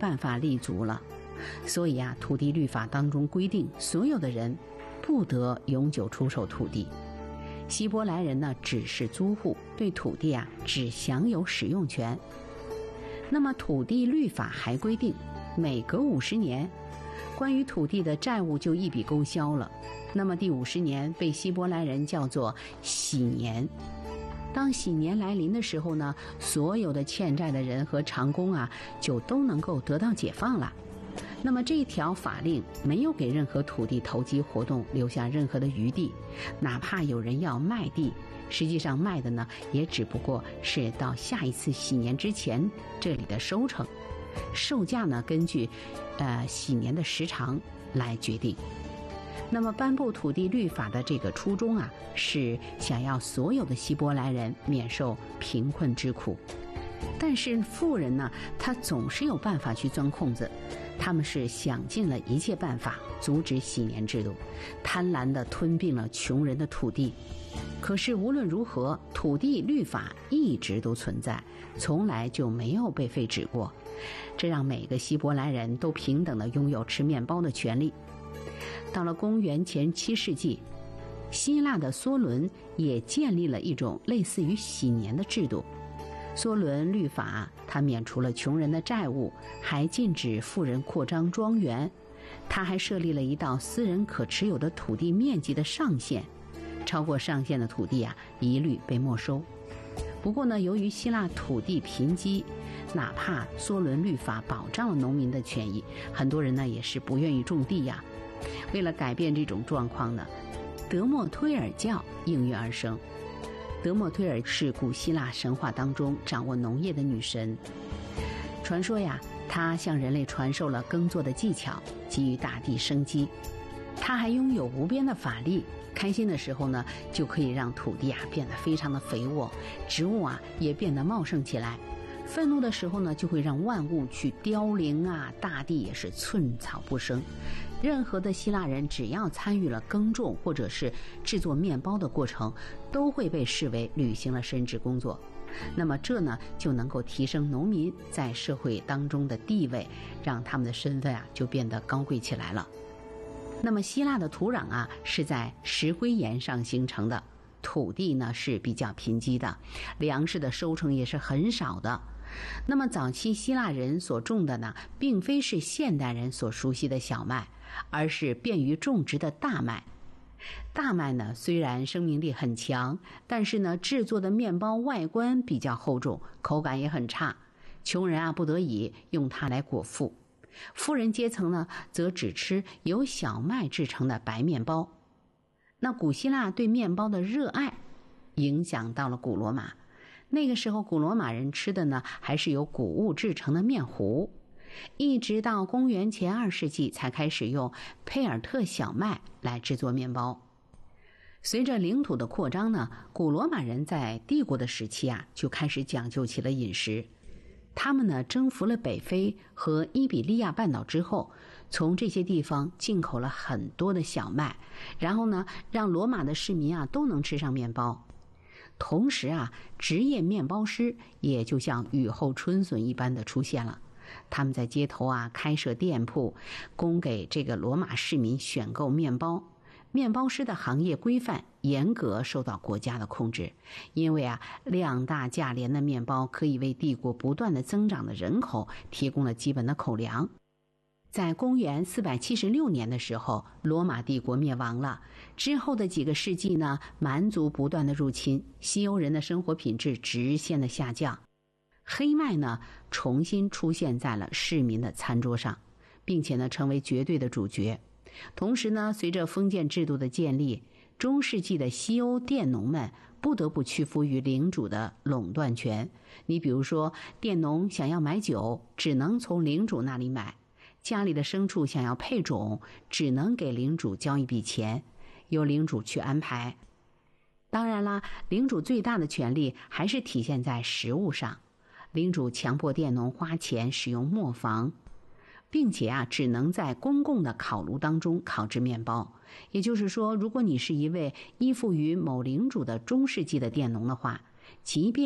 办法立足了。所以啊，土地律法当中规定，所有的人不得永久出售土地。希伯来人呢，只是租户，对土地啊只享有使用权。那么土地律法还规定，每隔50年，关于土地的债务就一笔勾销了。那么第50年被希伯来人叫做喜年。当喜年来临的时候呢，所有的欠债的人和长工啊，就都能够得到解放了。那么这条法令没有给任何土地投机活动留下任何的余地，哪怕有人要卖地，实际上卖的呢，也只不过是到下一次喜年之前这里的收成，售价呢根据喜年的时长来决定。那么颁布土地律法的这个初衷啊，是想要所有的希伯来人免受贫困之苦。但是富人呢，他总是有办法去钻空子，他们是想尽了一切办法阻止喜年制度，贪婪地吞并了穷人的土地。可是无论如何，土地律法一直都存在，从来就没有被废止过，这让每个希伯来人都平等地拥有吃面包的权利。到了公元前7世纪，希腊的梭伦也建立了一种类似于喜年的制度。梭伦律法，他免除了穷人的债务，还禁止富人扩张庄园，他还设立了一道私人可持有的土地面积的上限，超过上限的土地啊，一律被没收。不过呢，由于希腊土地贫瘠，哪怕梭伦律法保障了农民的权益，很多人呢也是不愿意种地呀。为了改变这种状况呢，德莫忒尔教应运而生。德莫忒尔是古希腊神话当中掌握农业的女神，传说呀，她向人类传授了耕作的技巧，给予大地生机。她还拥有无边的法力，开心的时候呢，就可以让土地啊变得非常的肥沃，植物啊也变得茂盛起来。愤怒的时候呢，就会让万物去凋零啊，大地也是寸草不生。任何的希腊人只要参与了耕种或者是制作面包的过程，都会被视为履行了神职工作。那么这呢，就能够提升农民在社会当中的地位，让他们的身份啊就变得高贵起来了。那么希腊的土壤啊是在石灰岩上形成的，土地呢是比较贫瘠的，粮食的收成也是很少的。那么早期希腊人所种的呢，并非是现代人所熟悉的小麦，而是便于种植的大麦。大麦呢，虽然生命力很强，但是呢，制作的面包外观比较厚重，口感也很差。穷人啊，不得已用它来果腹。富人阶层呢，则只吃由小麦制成的白面包。那古希腊对面包的热爱，影响到了古罗马。那个时候古罗马人吃的呢，还是由谷物制成的面糊，一直到公元前2世纪才开始用佩尔特小麦来制作面包。随着领土的扩张呢，古罗马人在帝国的时期啊，就开始讲究起了饮食。他们呢，征服了北非和伊比利亚半岛之后，从这些地方进口了很多的小麦，然后呢，让罗马的市民啊都能吃上面包。同时啊，职业面包师也就像雨后春笋一般的出现了。他们在街头啊开设店铺，供给这个罗马市民选购面包。面包师的行业规范严格受到国家的控制，因为啊量大价廉的面包可以为帝国不断的增长的人口提供了基本的口粮。在公元476年的时候，罗马帝国灭亡了。之后的几个世纪呢，蛮族不断的入侵，西欧人的生活品质直线的下降。黑麦呢，重新出现在了市民的餐桌上，并且呢，成为绝对的主角。同时呢，随着封建制度的建立，中世纪的西欧佃农们不得不屈服于领主的垄断权。你比如说，佃农想要买酒，只能从领主那里买。家里的牲畜想要配种，只能给领主交一笔钱，由领主去安排。当然啦，领主最大的权力还是体现在食物上。领主强迫佃农花钱使用磨坊，并且啊，只能在公共的烤炉当中烤制面包。也就是说，如果你是一位依附于某领主的中世纪的佃农的话，即便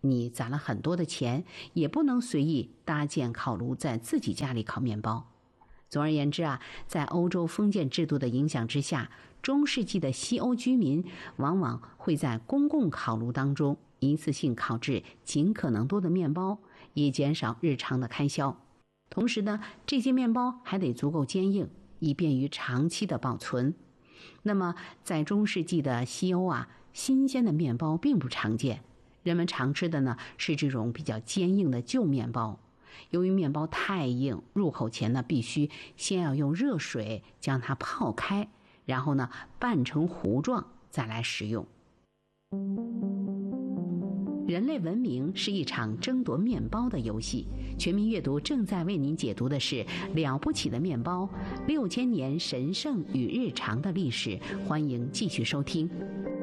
你攒了很多的钱，也不能随意搭建烤炉在自己家里烤面包。总而言之啊，在欧洲封建制度的影响之下，中世纪的西欧居民往往会在公共烤炉当中一次性烤制尽可能多的面包，以减少日常的开销。同时呢，这些面包还得足够坚硬，以便于长期的保存。那么在中世纪的西欧啊，新鲜的面包并不常见，人们常吃的呢是这种比较坚硬的旧面包。由于面包太硬，入口前呢必须先要用热水将它泡开，然后呢拌成糊状再来食用。人类文明是一场争夺面包的游戏。全民阅读正在为您解读的是《了不起的面包：6000年神圣与日常的历史》，欢迎继续收听。